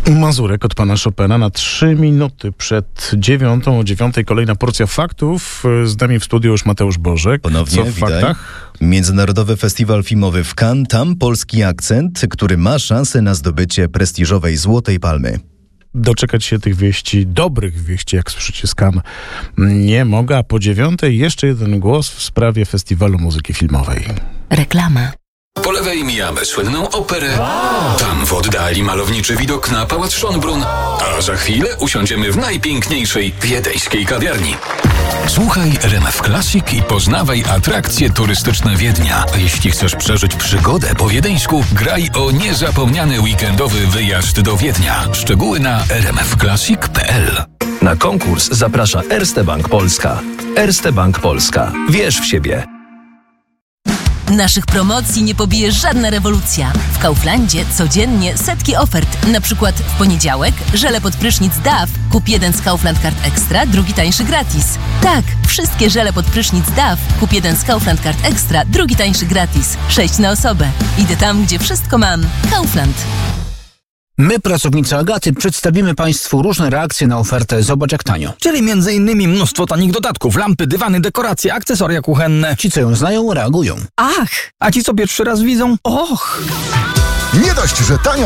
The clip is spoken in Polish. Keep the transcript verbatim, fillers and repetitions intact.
Mazurek od pana Chopina na trzy minuty przed dziewiątą. O dziewiątej kolejna porcja faktów. Z nami w studiu już Mateusz Bożek. Ponownie, Co w witaj. faktach? Międzynarodowy Festiwal Filmowy w Cannes. Tam polski akcent, który ma szansę na zdobycie prestiżowej Złotej Palmy. Doczekać się tych wieści, dobrych wieści, jak słyszycie z Cannes, nie mogę. A po dziewiątej jeszcze jeden głos w sprawie Festiwalu Muzyki Filmowej. Reklama. Po lewej mijamy słynną operę. Tam w oddali malowniczy widok na Pałac Schönbrunn. A za chwilę usiądziemy w najpiękniejszej wiedeńskiej kawiarni. Słuchaj R M F Classic i poznawaj atrakcje turystyczne Wiednia. A jeśli chcesz przeżyć przygodę po wiedeńsku, graj o niezapomniany weekendowy wyjazd do Wiednia. Szczegóły na r m f classic kropka p l. Na konkurs zaprasza Erste Bank Polska. Erste Bank Polska. Wierz w siebie. Naszych promocji nie pobije żadna rewolucja. W Kauflandzie codziennie setki ofert. Na przykład w poniedziałek żele pod prysznic D A F. Kup jeden z Kaufland Card Extra, drugi tańszy gratis. Tak, wszystkie żele pod prysznic D A F. Kup jeden z Kaufland Card Extra, drugi tańszy gratis. Sześć na osobę. Idę tam, gdzie wszystko mam. Kaufland. My, pracownicy Agaty, przedstawimy Państwu różne reakcje na ofertę Zobacz jak tanio. Czyli między innymi mnóstwo tanich dodatków, lampy, dywany, dekoracje, akcesoria kuchenne. Ci, co ją znają, reagują. Ach! A ci, co pierwszy raz widzą? Och! Nie dość, że tanio